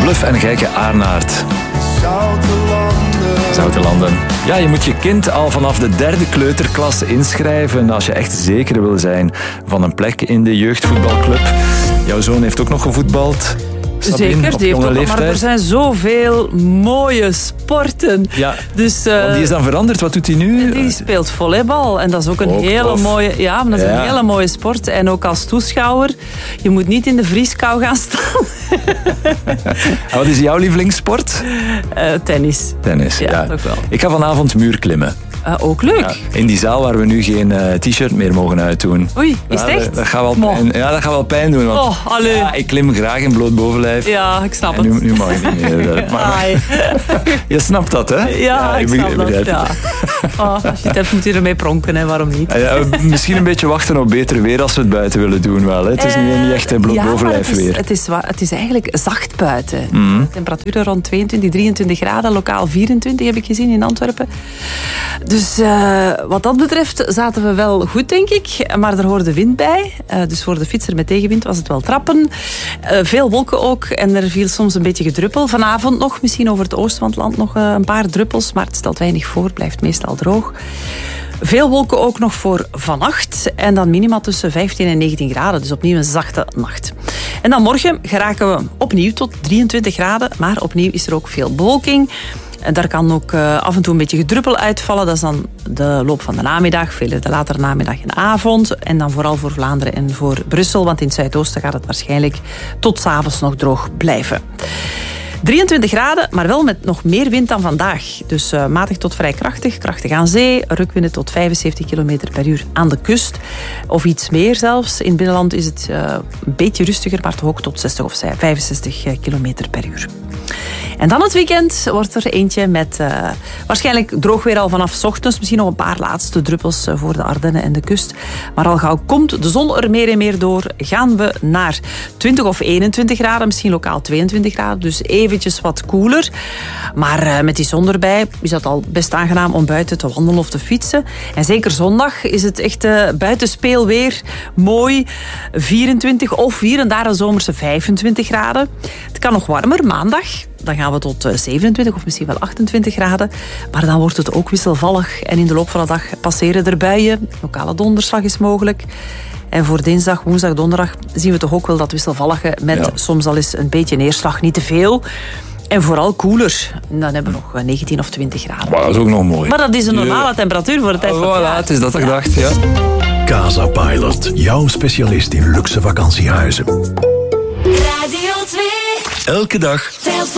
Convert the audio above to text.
Bluff en Gijke Aarnaert. Zoute landen. Ja, je moet je kind al vanaf de 3e kleuterklas inschrijven als je echt zeker wil zijn van een plek in de jeugdvoetbalclub. Jouw zoon heeft ook nog gevoetbald. Sabine, zeker, die heeft ook, maar er zijn zoveel mooie sporten. Ja, dus, want die is dan veranderd. Wat doet hij nu? Die speelt volleybal. En dat is ook een hele mooie... Ja, maar dat is een hele mooie sport. En ook als toeschouwer, je moet niet in de vrieskou gaan staan. Wat is jouw lievelingssport? Tennis. Tennis, ja. Toch wel. Ik ga vanavond muurklimmen. Ook leuk. Ja, in die zaal waar we nu geen t-shirt meer mogen uitdoen. Oei, is het echt? Dat gaat wel pijn, dat gaat wel pijn doen. Want, ik klim graag in bloot bovenlijf. Ja, ik snap het. Nu mag ik niet meer. Maar, je snapt dat, hè? Ja, ik snap dat. Ja. Als je het hebt, moet je ermee pronken, hè? Waarom niet? Misschien een beetje wachten op beter weer als we het buiten willen doen. Wel, hè? Het is niet echt bloot bovenlijf weer. Het is eigenlijk zacht buiten. Temperaturen rond 22, 23 graden. Lokaal 24 heb ik gezien in Antwerpen. Dus wat dat betreft zaten we wel goed, denk ik. Maar er hoorde wind bij. Dus voor de fietser met tegenwind was het wel trappen. Veel wolken ook. En er viel soms een beetje gedruppel. Vanavond nog, misschien over het oosten van het land nog een paar druppels. Maar het stelt weinig voor. Blijft meestal droog. Veel wolken ook nog voor vannacht. En dan minima tussen 15 en 19 graden. Dus opnieuw een zachte nacht. En dan morgen geraken we opnieuw tot 23 graden. Maar opnieuw is er ook veel bewolking. En daar kan ook af en toe een beetje gedruppel uitvallen. Dat is dan de loop van de namiddag, veel de latere namiddag en avond. En dan vooral voor Vlaanderen en voor Brussel. Want in het zuidoosten gaat het waarschijnlijk tot 's avonds nog droog blijven. 23 graden, maar wel met nog meer wind dan vandaag. Dus matig tot vrij krachtig. Krachtig aan zee. Rukwinden tot 75 km per uur aan de kust. Of iets meer zelfs. In het binnenland is het een beetje rustiger, maar toch ook tot 60 of 65 km per uur. En dan het weekend wordt er eentje met waarschijnlijk droog weer al vanaf 's ochtends. Misschien nog een paar laatste druppels voor de Ardennen en de kust. Maar al gauw komt de zon er meer en meer door, gaan we naar 20 of 21 graden. Misschien lokaal 22 graden. Dus eventjes wat koeler. Maar met die zon erbij is dat al best aangenaam om buiten te wandelen of te fietsen. En zeker zondag is het echt buitenspeelweer. Mooi. 24 of hier en daar een zomerse 25 graden. Het kan nog warmer, maandag. Dan gaan we tot 27 of misschien wel 28 graden. Maar dan wordt het ook wisselvallig. En in de loop van de dag passeren er buien. Lokale donderslag is mogelijk. En voor dinsdag, woensdag, donderdag zien we toch ook wel dat wisselvallige met soms al eens een beetje neerslag. Niet te veel. En vooral koeler. En dan hebben we nog 19 of 20 graden. Maar dat is ook nog mooi. Maar dat is een normale temperatuur voor de tijd van het jaar. Het is dat ik dacht, ja. Casa Pilot, jouw specialist in luxe vakantiehuizen. Radio 2. Elke dag